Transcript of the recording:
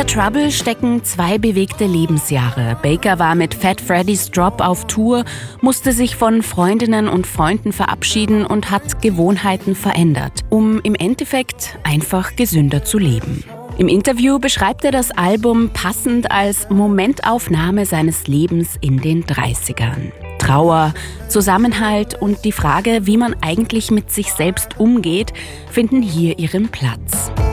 Hinter Trouble stecken 2 bewegte Lebensjahre. Baker war mit Fat Freddy's Drop auf Tour, musste sich von Freundinnen und Freunden verabschieden und hat Gewohnheiten verändert, um im Endeffekt einfach gesünder zu leben. Im Interview beschreibt er das Album passend als Momentaufnahme seines Lebens in den 30ern. Trauer, Zusammenhalt und die Frage, wie man eigentlich mit sich selbst umgeht, finden hier ihren Platz.